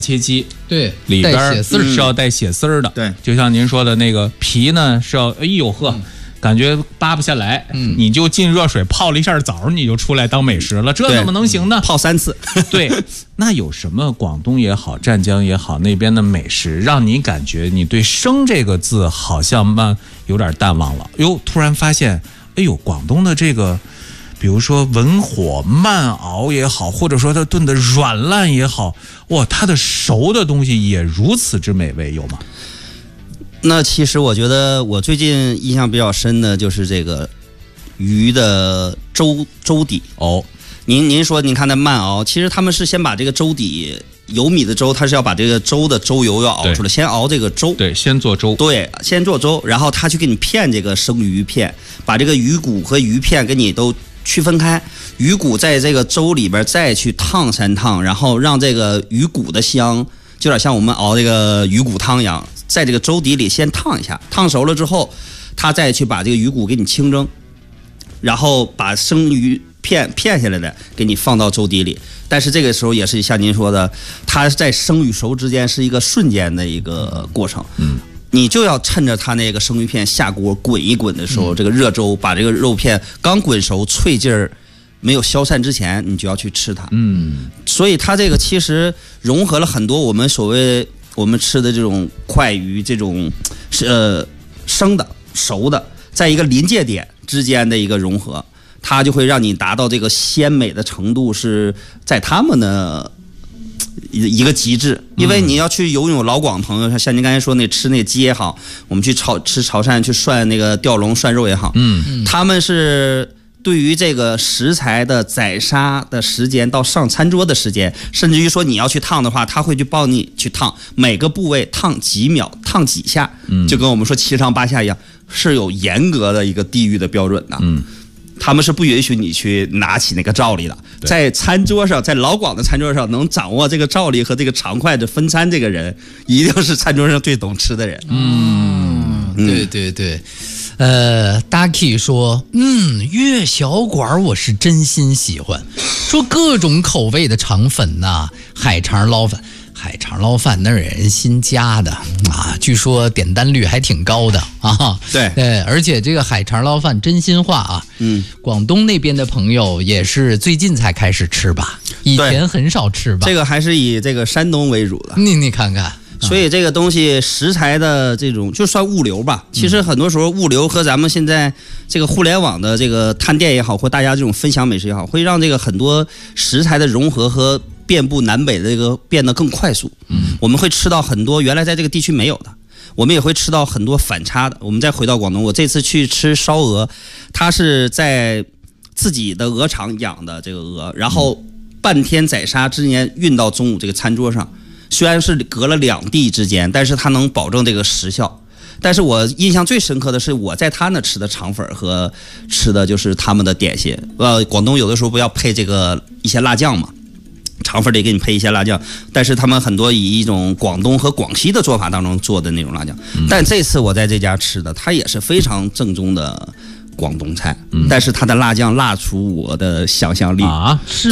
切鸡， 对， 里边是要带血丝儿的， 对， 就像您说的那个皮呢是要，哎呦呵，感觉扒不下来，你就进热水泡了一下澡，你就出来当美食了，这怎么能行呢？ 泡3次。 对，那有什么广东也好，湛江也好，那边的美食，让你感觉你对生这个字好像有点淡忘了？哟，突然发现，哎呦，广东的这个。比如说文火慢熬也好，或者说它炖的软烂也好，哇，它的熟的东西也如此之美味，有吗？ 那其实我觉得我最近印象比较深的就是这个鱼的粥底哦。您说，您看那慢熬，其实他们是先把这个粥底油米的粥，它是要把这个粥的粥油要熬出来，先熬这个粥。 对，先做粥。 对，先做粥，然后他去给你片这个生鱼片，把这个鱼骨和鱼片给你都区分开，鱼骨在这个粥里边再去烫3烫，然后让这个鱼骨的香，就有点像我们熬这个鱼骨汤一样，在这个粥底里先烫一下，烫熟了之后，他再去把这个鱼骨给你清蒸，然后把生鱼片下来的给你放到粥底里。但是这个时候也是像您说的，它在生与熟之间是一个瞬间的一个过程。你就要趁着它那个生鱼片下锅滚一滚的时候，这个热粥把这个肉片刚滚熟脆劲儿没有消散之前，你就要去吃它。所以它这个其实融合了很多我们吃的这种快鱼，这种生的熟的，在一个临界点之间的一个融合，它就会让你达到这个鲜美的程度，是在他们的一个极致。因为你要去游泳老广朋友，像您刚才说吃那鸡也好，我们去吃潮汕去涮那个吊龙涮肉也好，他们是对于这个食材的宰杀的时间到上餐桌的时间，甚至于说你要去烫的话，他会去帮你去烫每个部位，烫几秒，烫几下，就跟我们说7上8下一样，是有严格的一个地域的标准的。他们是不允许你去拿起那个罩例的。在餐桌上，在老广的餐桌上，能掌握这个罩例和这个长筷子分餐，这个人一定是餐桌上最懂吃的人。 对对对。Ducky 说，粤小馆我是真心喜欢，说各种口味的肠粉呐，海肠捞饭那是人新加的啊，据说点单率还挺高的啊。对，而且这个海肠捞饭真心话啊，广东那边的朋友也是最近才开始吃吧，以前很少吃吧。 这个还是以这个山东为主的。 你看看。 所以这个东西食材的这种就算物流吧，其实很多时候物流和咱们现在这个互联网的这个探店也好，或大家这种分享美食也好，会让这个很多食材的融合和遍布南北的这个变得更快速。我们会吃到很多原来在这个地区没有的，我们也会吃到很多反差的。我们再回到广东，我这次去吃烧鹅，它是在自己的鹅场养的这个鹅，然后半天宰杀之间运到中午这个餐桌上。虽然是隔了2地之间，但是它能保证这个时效。但是我印象最深刻的是我在他那吃的肠粉和吃的就是他们的点心。广东有的时候不要配这个一些辣酱嘛，肠粉得给你配一些辣酱，但是他们很多以一种广东和广西的做法当中做的那种辣酱。但这次我在这家吃的，它也是非常正宗的广东菜，但是它的辣酱辣出我的想象力啊！是。